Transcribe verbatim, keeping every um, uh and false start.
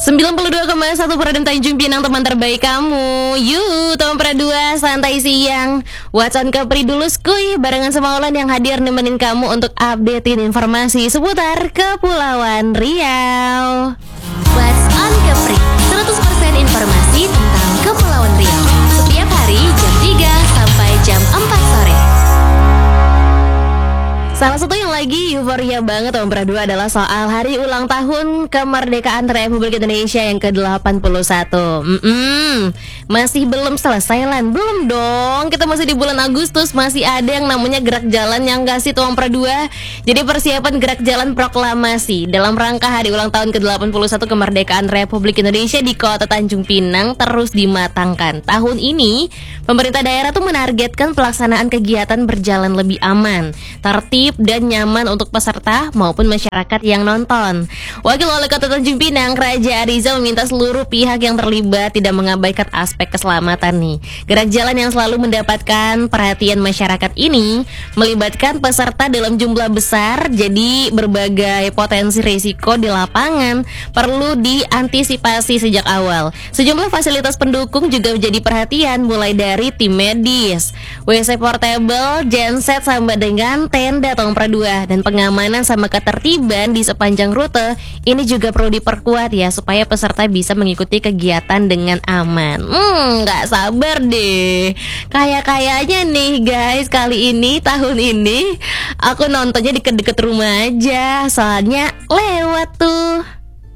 sembilan puluh dua koma satu Pradem Tanjung Pinang, teman terbaik kamu. Yuk, teman Pra dua, santai siang. Wacan Kepri dulu skuy, barengan sama Olan yang hadir nemenin kamu untuk updatein informasi seputar Kepulauan Riau. What's on Kepri, seratus persen informasi tentang Kepulauan Riau. Setiap hari jam tiga sampai jam empat sore. Salah satu yang lagi euforia banget teman Pra dua adalah soal hari ulang tahun kemerdekaan Republik Indonesia yang ke delapan puluh satu. Mm-mm. Masih belum selesai Lan, belum dong. Kita masih di bulan Agustus, masih ada yang namanya gerak jalan yang gak sih teman Pra dua. Jadi persiapan gerak jalan proklamasi dalam rangka hari ulang tahun ke delapan puluh satu kemerdekaan Republik Indonesia di Kota Tanjung Pinang terus dimatangkan. Tahun ini pemerintah daerah tuh menargetkan pelaksanaan kegiatan berjalan lebih aman, tertib dan nyaman untuk peserta maupun masyarakat yang nonton. Wakil Wali Kota Tanjung Pinang, Raja Ariza, meminta seluruh pihak yang terlibat tidak mengabaikan aspek keselamatan nih. Gerak jalan yang selalu mendapatkan perhatian masyarakat ini melibatkan peserta dalam jumlah besar, jadi berbagai potensi risiko di lapangan perlu diantisipasi sejak awal. Sejumlah fasilitas pendukung juga menjadi perhatian, mulai dari tim medis, W C portable, genset sampai dengan tenda Tong Pra dua, dan pengamanan sama ketertiban di sepanjang rute ini juga perlu diperkuat ya, supaya peserta bisa mengikuti kegiatan dengan aman. Hmm, nggak sabar deh. Kayak-kayaknya nih guys, kali ini tahun ini aku nontonnya di deket rumah aja, soalnya lewat tuh.